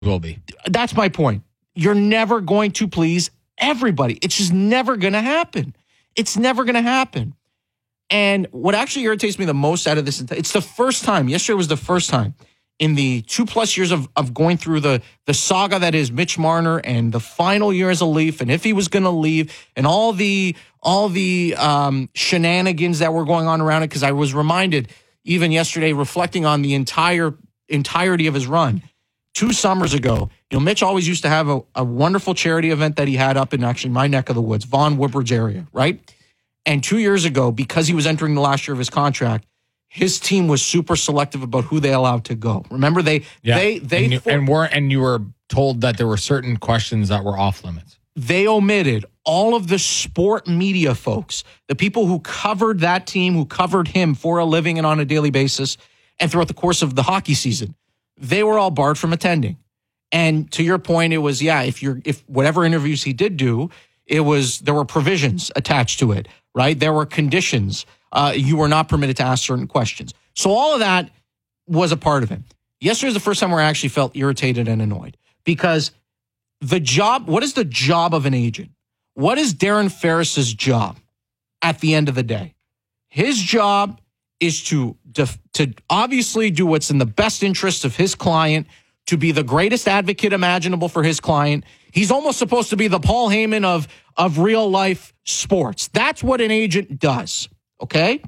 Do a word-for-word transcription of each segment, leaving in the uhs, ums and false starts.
Will be. That's my point. You're never going to please everybody. It's just never going to happen. It's never going to happen. And what actually irritates me the most out of this, it's the first time, yesterday was the first time in the two plus years of, of going through the, the saga that is Mitch Marner and the final year as a Leaf, and if he was going to leave, and all the all the um, shenanigans that were going on around it, because I was reminded even yesterday, reflecting on the entire entirety of his run, two summers ago, you know, Mitch always used to have a, a wonderful charity event that he had up in actually my neck of the woods, Vaughan Woodbridge area, right? And two years ago, because he was entering the last year of his contract, his team was super selective about who they allowed to go. Remember, they yeah. they they and you, for, and were and you were told that there were certain questions that were off limits. They omitted all of the sport media folks, the people who covered that team, who covered him for a living and on a daily basis, and throughout the course of the hockey season. They were all barred from attending. And to your point, it was, yeah, if you're, if whatever interviews he did do, it was, there were provisions attached to it, right? There were conditions. Uh, you were not permitted to ask certain questions. So all of that was a part of it. Yesterday was the first time where I actually felt irritated and annoyed, because the job, what is the job of an agent? What is Darren Ferris's job at the end of the day? His job is to, to obviously do what's in the best interest of his client, to be the greatest advocate imaginable for his client. He's almost supposed to be the Paul Heyman of, of real life sports. That's what an agent does, okay?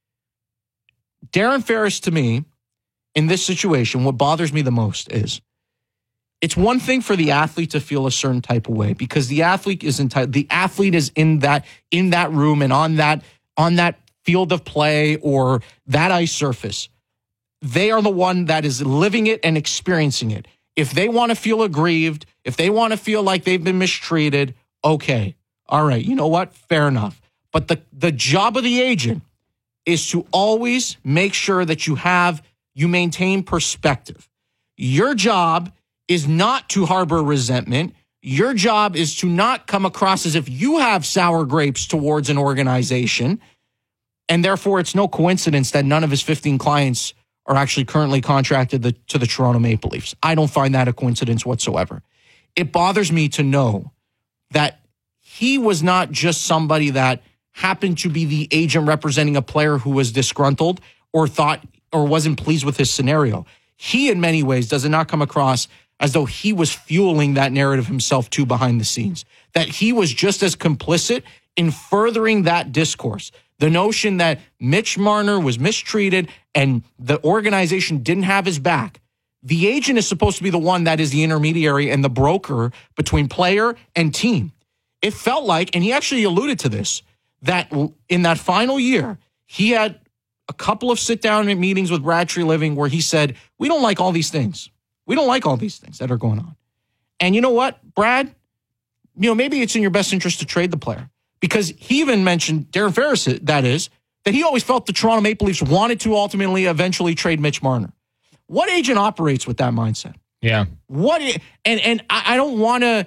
Darren Ferris, to me, in this situation, what bothers me the most is it's one thing for the athlete to feel a certain type of way, because the athlete is entitled, the athlete is in that in that room and on that on that field of play or that ice surface. They are the one that is living it and experiencing it. If they want to feel aggrieved, if they want to feel like they've been mistreated, okay. All right, you know what? Fair enough. But the, the job of the agent is to always make sure that you have, you maintain perspective. Your job is not to harbor resentment. Your job is to not come across as if you have sour grapes towards an organization. And therefore, it's no coincidence that none of his fifteen clients are actually currently contracted the, to the Toronto Maple Leafs. I don't find that a coincidence whatsoever. It bothers me to know that he was not just somebody that happened to be the agent representing a player who was disgruntled or thought or wasn't pleased with his scenario. He, in many ways, does not come across as though he was fueling that narrative himself too behind the scenes, that he was just as complicit in furthering that discourse. The notion that Mitch Marner was mistreated and the organization didn't have his back. The agent is supposed to be the one that is the intermediary and the broker between player and team. It felt like, and he actually alluded to this, that in that final year, he had a couple of sit-down meetings with Brad Treliving where he said, we don't like all these things. We don't like all these things that are going on. And you know what, Brad? You know, maybe it's in your best interest to trade the player. Because he even mentioned, Darren Ferris, that is, that he always felt the Toronto Maple Leafs wanted to ultimately eventually trade Mitch Marner. What agent operates with that mindset? Yeah. What? And and I don't want to,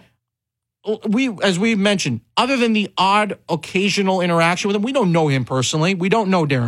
we, as we mentioned, other than the odd occasional interaction with him, we don't know him personally. We don't know Darren